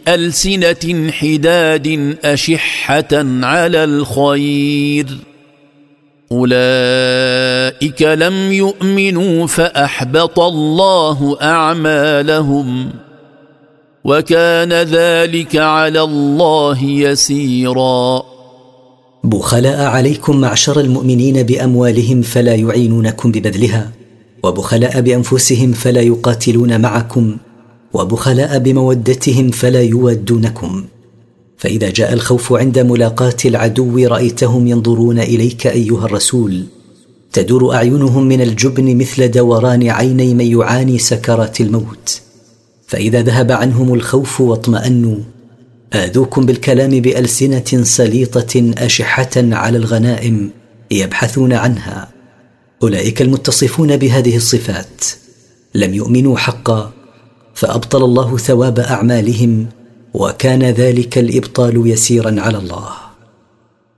ألسنة حداد أشحة على الخير أولئك لم يؤمنوا فأحبط الله أعمالهم وكان ذلك على الله يسيرا. بخلاء عليكم معشر المؤمنين بأموالهم فلا يعينونكم ببذلها، وبخلاء بأنفسهم فلا يقاتلون معكم، وبخلاء بمودتهم فلا يودونكم. فإذا جاء الخوف عند ملاقاة العدو رأيتهم ينظرون إليك أيها الرسول، تدور أعينهم من الجبن مثل دوران عيني من يعاني سكرات الموت. فإذا ذهب عنهم الخوف واطمأنوا آذوكم بالكلام بألسنة سليطة أشحة على الغنائم يبحثون عنها. أولئك المتصفون بهذه الصفات لم يؤمنوا حقا، فأبطل الله ثواب أعمالهم، وكان ذلك الإبطال يسيرا على الله.